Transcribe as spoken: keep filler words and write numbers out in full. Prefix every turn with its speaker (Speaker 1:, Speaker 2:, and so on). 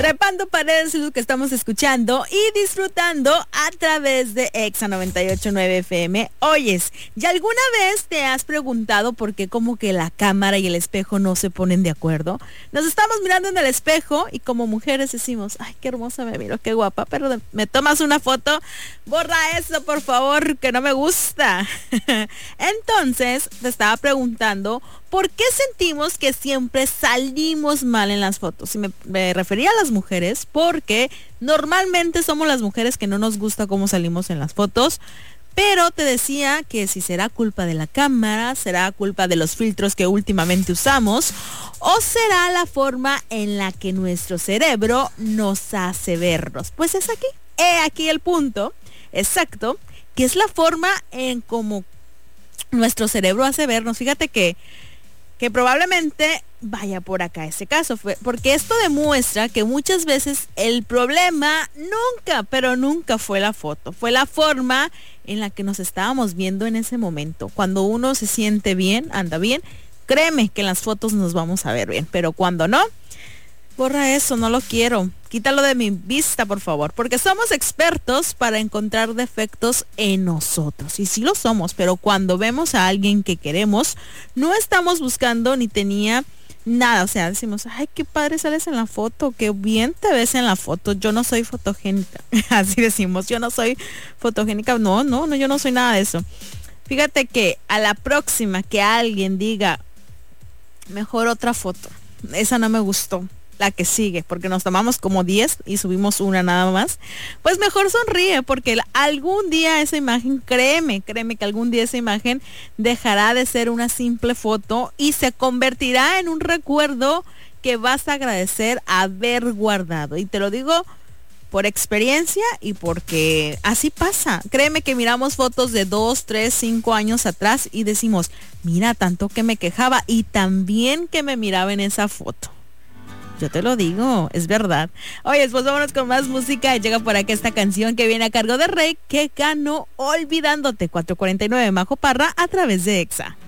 Speaker 1: Trepando Paredes es lo que estamos escuchando y disfrutando a través de Exa noventa y ocho punto nueve F M. Oyes, ¿y alguna vez te has preguntado por qué como que la cámara y el espejo no se ponen de acuerdo? Nos estamos mirando en el espejo y como mujeres decimos, ay, qué hermosa me miro, qué guapa, pero me tomas una foto, borra eso, por favor, que no me gusta. Entonces, te estaba preguntando, ¿por qué sentimos que siempre salimos mal en las fotos? Y me, me refería a las mujeres porque normalmente somos las mujeres que no nos gusta cómo salimos en las fotos, pero te decía que si será culpa de la cámara, será culpa de los filtros que últimamente usamos, o será la forma en la que nuestro cerebro nos hace vernos. Pues es aquí, he aquí el punto exacto, que es la forma en cómo nuestro cerebro hace vernos. Fíjate que que probablemente vaya por acá ese caso, fue porque esto demuestra que muchas veces el problema nunca, pero nunca fue la foto, fue la forma en la que nos estábamos viendo en ese momento. Cuando uno se siente bien, anda bien, créeme que en las fotos nos vamos a ver bien, pero cuando no, borra eso, no lo quiero. Quítalo de mi vista, por favor, porque somos expertos para encontrar defectos en nosotros. Y sí lo somos, pero cuando vemos a alguien que queremos, no estamos buscando ni tenía nada. O sea, decimos, ay, qué padre sales en la foto, qué bien te ves en la foto. Yo no soy fotogénica. Así decimos, yo no soy fotogénica. No, no, no, yo no soy nada de eso. Fíjate que a la próxima que alguien diga, mejor otra foto, esa no me gustó, la que sigue, porque nos tomamos como diez y subimos una nada más, pues mejor sonríe, porque algún día esa imagen, créeme, créeme que algún día esa imagen dejará de ser una simple foto y se convertirá en un recuerdo que vas a agradecer haber guardado. Y te lo digo por experiencia y porque así pasa. Créeme que miramos fotos de dos, tres, cinco años atrás y decimos, mira, tanto que me quejaba y también que me miraba en esa foto. Yo te lo digo, es verdad. Oye, pues vámonos con más música. Llega por acá esta canción que viene a cargo de Rey, que ganó Olvidándote. cuatro cuarenta y nueve, Majo Parra, a través de Exa.